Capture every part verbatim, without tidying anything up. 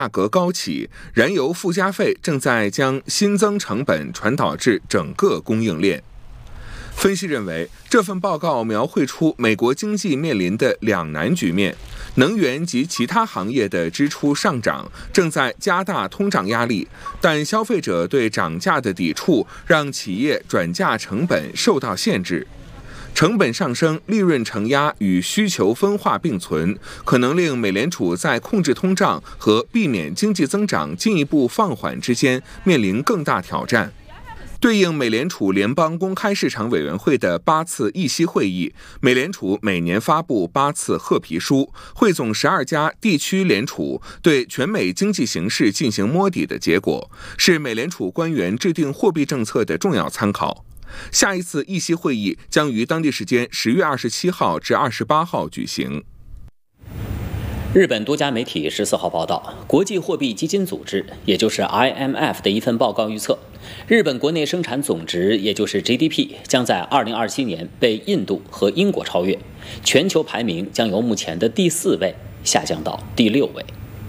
价格高企，燃油附加费正在将新增成本传导至整个供应链。分析认为，这份报告描绘出美国经济面临的两难局面：能源及其他行业的支出上涨正在加大通胀压力，但消费者对涨价的抵触让企业转嫁成本受到限制。成本上升、利润承压与需求分化并存，可能令美联储在控制通胀和避免经济增长进一步放缓之间面临更大挑战。对应美联储联邦公开市场委员会的八次议息会议，美联储每年发布八次褐皮书，汇总十二家地区联储对全美经济形势进行摸底的结果，是美联储官员制定货币政策的重要参考。下一次议息会议将于当地时间十月二十七号至二十八号举行。 日本多家媒体十四号报道，国际货币基金组织，也就是 I M F 的一份报告预测，日本国内生产总值，也就是 G D P， 将在二零二七年被印度和英国超越，全球排名将由目前的第四位下降到第六位。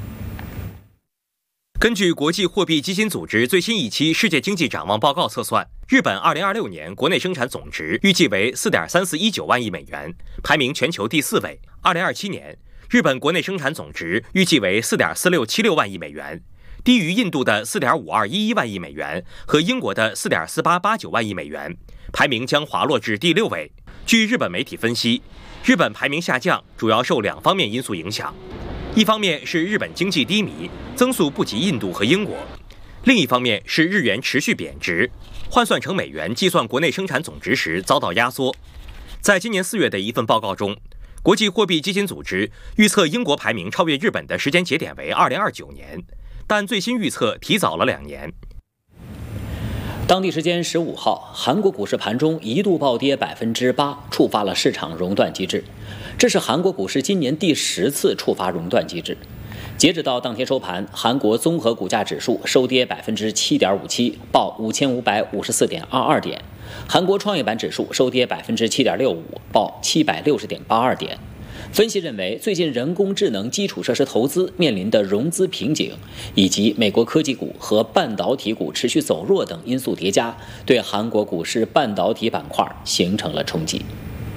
根据国际货币基金组织最新一期世界经济展望报告测算，日本二零二六年国内生产总值预计为 四点三四一九万亿美元，排名全球第四位。二零二七年日本国内生产总值预计为 四点四六七六万亿美元，低于印度的 四点五二一一万亿美元和英国的 四点四八八九万亿美元，排名将滑落至第六位。据日本媒体分析，日本排名下降主要受两方面因素影响，一方面是日本经济低迷，增速不及印度和英国；另一方面是日元持续贬值，换算成美元计算国内生产总值时遭到压缩。在今年四月的一份报告中，国际货币基金组织预测英国排名超越日本的时间节点为二零二九年，但最新预测提早了两年。 当地时间十五号，韩国股市盘中一度暴跌百分之八，触发了市场熔断机制。这是韩国股市今年第十次触发熔断机制。截止到当天收盘，韩国综合股价指数收跌百分之七点五七，报五千五百五十四点二二点。韩国创业板指数收跌百分之七点六五，报七百六十点八二点。分析认为，最近人工智能基础设施投资面临的融资瓶颈，以及美国科技股和半导体股持续走弱等因素叠加，对韩国股市半导体板块形成了冲击。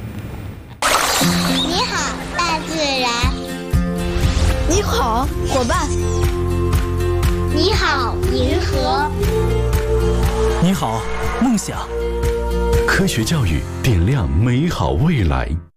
你好，大自然。 你好，伙伴。 你好，银河。 你好，梦想。科学教育点亮美好未来。